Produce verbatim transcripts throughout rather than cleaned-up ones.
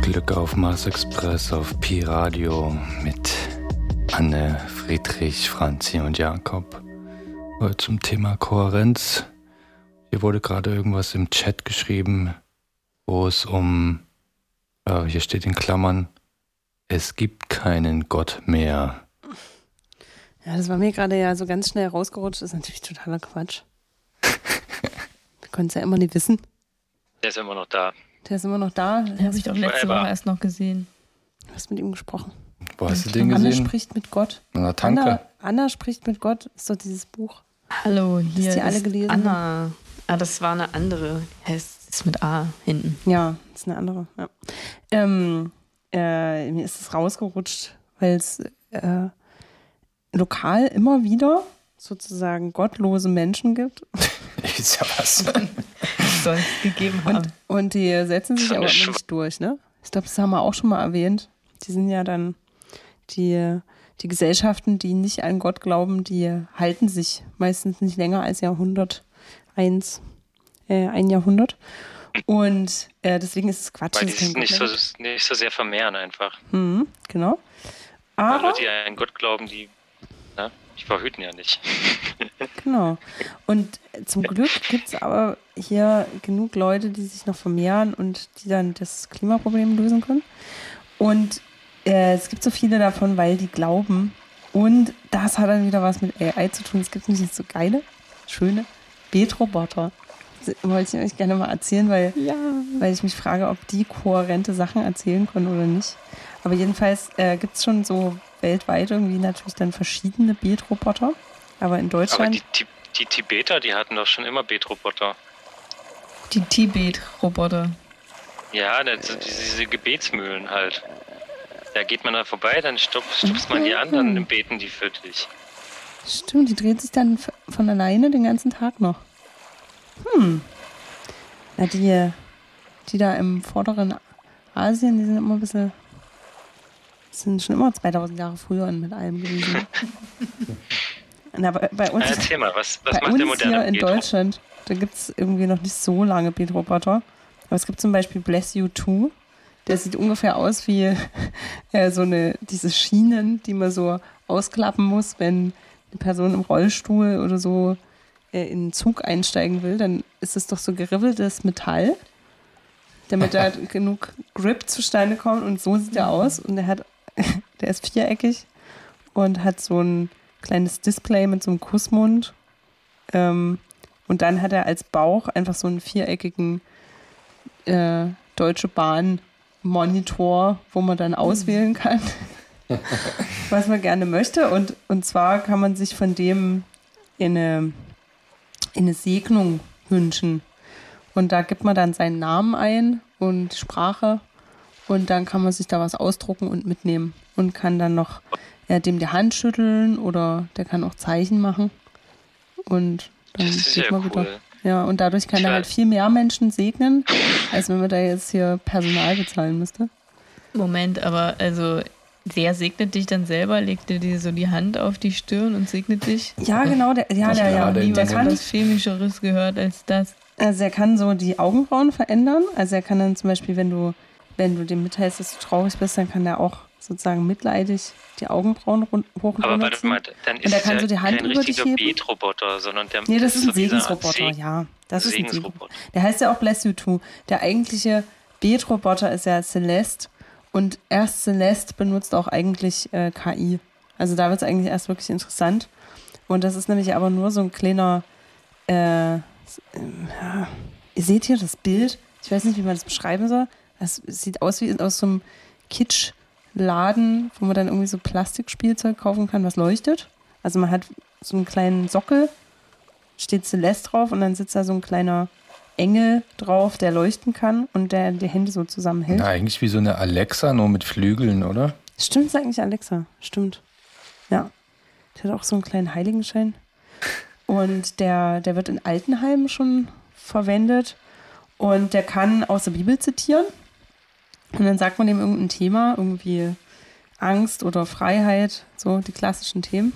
Glück auf Mars Express auf Pi Radio mit Anne, Friedrich, Franzi und Jakob. Heute zum Thema Kohärenz. Hier wurde gerade irgendwas im Chat geschrieben, wo es um, ja, hier steht in Klammern, es gibt keinen Gott mehr. Ja, das war mir gerade ja so ganz schnell rausgerutscht. Das ist natürlich totaler Quatsch. Wir konnten es ja immer nicht wissen. Der ist immer noch da. Der ist immer noch da. Den habe ich doch letzte Woche erst noch gesehen. Du hast mit ihm gesprochen. Wo hast du den Anna gesehen? Anna spricht mit Gott. Na, Tanke. Anna, Anna spricht mit Gott, ist doch dieses Buch. Hallo, hier Hast die alle ist gelesen? Anna. Ah, das war eine andere. Heißt, ist mit A hinten. Ja, ist eine andere. Ja. Ähm, äh, mir ist es rausgerutscht, weil es äh, lokal immer wieder sozusagen gottlose Menschen gibt. Ist ja was. Soll es gegeben haben. Und, und die setzen sich So aber eine immer nicht durch, ne? Ich glaube, das haben wir auch schon mal erwähnt. Die sind ja dann, die, die Gesellschaften, die nicht an Gott glauben, die halten sich meistens nicht länger als Jahrhundert, eins, äh, ein Jahrhundert. Und äh, deswegen ist es Quatsch. Weil die dass es sich keinen nicht Gott so, mehr nicht so sehr vermehren einfach. gibt. Mhm, genau. Weil Aber, Leute, die an Gott glauben, die, na, die verhüten ja nicht. genau. Und zum Glück gibt es aber hier genug Leute, die sich noch vermehren und die dann das Klimaproblem lösen können. Und äh, es gibt so viele davon, weil die glauben. Und das hat dann wieder was mit A I zu tun. Es gibt nämlich so geile, schöne Betroboter. Das wollte ich euch gerne mal erzählen, weil, Ja. weil ich mich frage, ob die kohärente Sachen erzählen können oder nicht. Aber jedenfalls äh, gibt es schon so weltweit irgendwie natürlich dann verschiedene Betroboter. Aber in Aber Deutschland... die, die, die Tibeter, die hatten doch schon immer Betroboter. Die Tibet-Roboter. Ja, das, diese, diese Gebetsmühlen halt. Da geht man da vorbei, dann stupst, stupst man die anderen und beten die für dich. Stimmt, die dreht sich dann f- von alleine den ganzen Tag noch. Hm. Na, die, die da im vorderen Asien, die sind immer ein bisschen, sind schon immer zweitausend Jahre früher mit allem gewesen. Na, bei, bei uns, Na, erzähl mal, was, was bei macht der uns moderne hier in Petro? Deutschland, da gibt es irgendwie noch nicht so lange Betroboter. Aber es gibt zum Beispiel Bless You Too. Der sieht ungefähr aus wie äh, so eine, diese Schienen, die man so ausklappen muss, wenn eine Person im Rollstuhl oder so äh, in einen Zug einsteigen will. Dann ist es doch so geribbeltes Metall, damit da genug Grip zustande kommt. Und so sieht er aus. Und der hat, der ist viereckig und hat so ein kleines Display mit so einem Kussmund. Ähm, und dann hat er als Bauch einfach so einen viereckigen äh, Deutsche Bahn Monitor, wo man dann auswählen kann, was man gerne möchte. Und, und zwar kann man sich von dem in eine, in eine Segnung wünschen. Und da gibt man dann seinen Namen ein und Sprache. Und dann kann man sich da was ausdrucken und mitnehmen. Und kann dann noch äh, dem die Hand schütteln oder der kann auch Zeichen machen. Und dann Das ist geht ja man cool. wieder. Ja, und dadurch kann Ich er weiß- halt viel mehr Menschen segnen, als wenn man da jetzt hier Personal bezahlen müsste. Moment, aber also, wer segnet dich dann selber? Legt er dir so die Hand auf die Stirn und segnet dich? Ja, genau, der, ja, Das der, ja, gerade in der diesem- kann, Was Chemischeres gehört als das. also er kann so die Augenbrauen verändern. Also er kann dann zum Beispiel, wenn du, wenn du dem mitteilst, dass du traurig bist, dann kann der auch sozusagen mitleidig die Augenbrauen run- hoch und Aber runter warte ziehen. mal, dann Und ist er es kann ja so die Hand kein über dich richtiger heben. Betroboter, sondern der Nee, das ist ein so dieser Segensroboter, Seg- ja. Das ist ein Segensroboter. Segensroboter. Der heißt ja auch Bless You Too. Der eigentliche Betroboter ist ja Celeste. Und erst Celeste benutzt auch eigentlich äh, K I. Also da wird es eigentlich erst wirklich interessant. Und das ist nämlich aber nur so ein kleiner, äh, s- ähm, ja. Ihr seht hier das Bild. Ich weiß nicht, wie man das beschreiben soll. Das sieht aus wie aus so einem Kitsch-Laden, wo man dann irgendwie so Plastikspielzeug kaufen kann, was leuchtet. Also man hat so einen kleinen Sockel, steht Celeste drauf und dann sitzt da so ein kleiner Engel drauf, der leuchten kann und der die Hände so zusammenhält. Na, eigentlich wie so eine Alexa, nur mit Flügeln, oder? Stimmt, ist eigentlich Alexa. Stimmt. Ja. Der hat auch so einen kleinen Heiligenschein. Und der, der wird in Altenheimen schon verwendet. Und der kann aus der Bibel zitieren. Und dann sagt man dem irgendein Thema, irgendwie Angst oder Freiheit, so die klassischen Themen.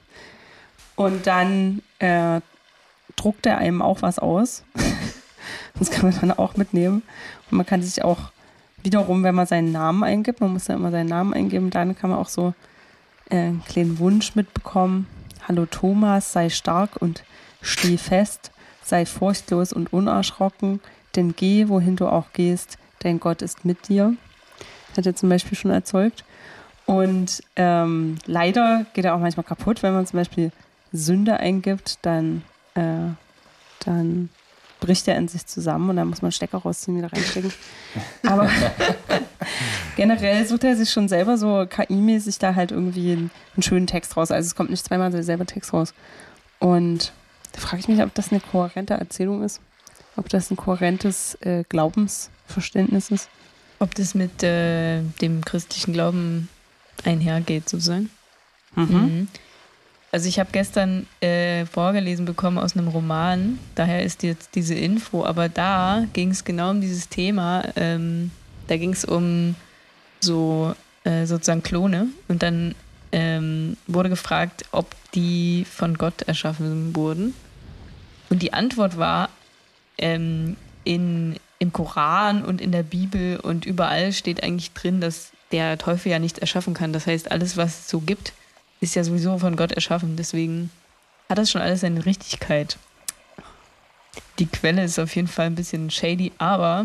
Und dann äh, druckt er einem auch was aus. Das kann man dann auch mitnehmen. Und man kann sich auch wiederum, wenn man seinen Namen eingibt, man muss ja immer seinen Namen eingeben, dann kann man auch so äh, einen kleinen Wunsch mitbekommen. Hallo Thomas, sei stark und steh fest, sei furchtlos und unerschrocken, denn geh, wohin du auch gehst, dein Gott ist mit dir. Hat er zum Beispiel schon erzeugt. Und ähm, leider geht er auch manchmal kaputt, wenn man zum Beispiel Sünde eingibt, dann, äh, dann bricht er in sich zusammen und dann muss man Stecker rausziehen, wieder reinstecken. Aber generell sucht er sich schon selber so K I-mäßig da halt irgendwie einen, einen schönen Text raus. Also es kommt nicht zweimal derselbe Text raus. Und da frage ich mich, ob das eine kohärente Erzählung ist, ob das ein kohärentes äh, Glaubensverständnis ist. Ob das mit äh, dem christlichen Glauben einhergeht, sozusagen. Mhm. Mhm. Also ich habe gestern äh, vorgelesen bekommen aus einem Roman, daher ist jetzt diese Info, aber da ging es genau um dieses Thema, ähm, da ging es um so äh, sozusagen Klone und dann ähm, wurde gefragt, ob die von Gott erschaffen wurden und die Antwort war, ähm, in, im Koran und in der Bibel und überall steht eigentlich drin, dass der Teufel ja nichts erschaffen kann. Das heißt, alles, was es so gibt, ist ja sowieso von Gott erschaffen. Deswegen hat das schon alles seine Richtigkeit. Die Quelle ist auf jeden Fall ein bisschen shady, aber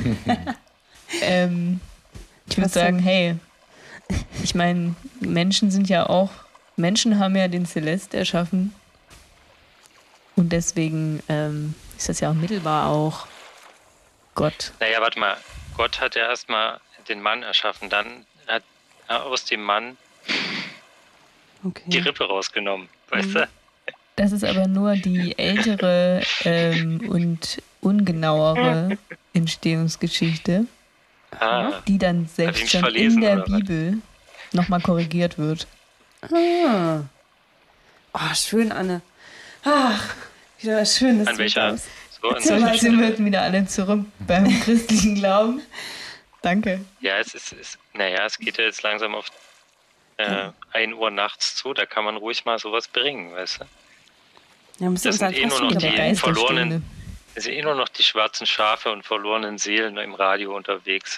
ähm, ich würde sagen, hey, ich meine, Menschen sind ja auch, Menschen haben ja den Celeste erschaffen und deswegen ähm, ist das ja auch mittelbar auch Gott. Naja, warte mal. Gott hat ja erstmal den Mann erschaffen, dann hat er aus dem Mann Okay. die Rippe rausgenommen, weißt Mhm. du? Das ist aber nur die ältere ähm, und ungenauere Entstehungsgeschichte, Ah, die dann Hab ich selbst mich schon verlesen, in der oder was? Bibel nochmal korrigiert wird. Ah. Oh, schön, Anne. Ach, wieder schön, dass an du welcher? da bist. So, an Erzähl welcher- mal. Jetzt sind wir wieder alle zurück beim christlichen Glauben. Danke. Ja, es ist, ist, naja, es geht ja jetzt langsam auf äh, ein Uhr nachts zu, da kann man ruhig mal sowas bringen, weißt du? Ja, müssen Das uns sind halt eh nur fast noch schon die wieder Geisterstunde. verlorenen, es sind eh nur noch die schwarzen Schafe und verlorenen Seelen im Radio unterwegs.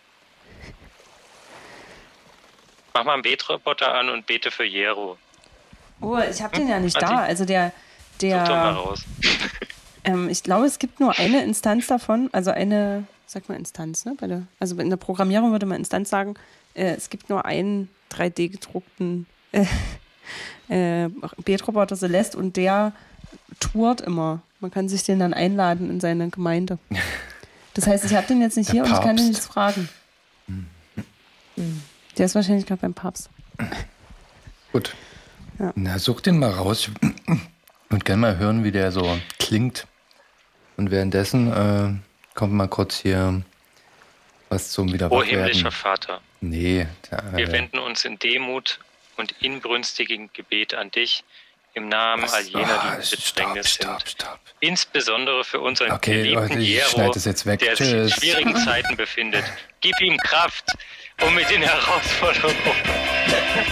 Mach mal einen Betroboter an und bete für Jero. Oh, ich habe den ja nicht Hm? da. Also der, Such doch mal der, raus. ähm, ich glaube, es gibt nur eine Instanz davon, also eine, sag mal Instanz, ne? Bei der, also in der Programmierung würde man Instanz sagen, äh, es gibt nur einen drei D gedruckten äh, äh, Betroboter Celeste und der tourt immer. Man kann sich den dann einladen in seine Gemeinde. Das heißt, ich habe den jetzt nicht Der hier und ich kann den Papst. nichts fragen. Der ist wahrscheinlich gerade beim Papst. Gut. Ja. Na, such den mal raus. Und gerne mal hören, wie der so klingt. Und währenddessen äh, kommt mal kurz hier was zum O Wiederwachwerden. himmlischer Vater, Nee, da, wir äh, wenden uns in Demut und inbrünstigem Gebet an dich im Namen all jener, die ah, in stopp, Bedrängnis stopp, sind. stopp. Insbesondere für unseren Okay, geliebten Leute, ich Jero, schneide das jetzt weg. der sich in Tschüss. schwierigen Zeiten befindet. Gib ihm Kraft, um mit den Herausforderungen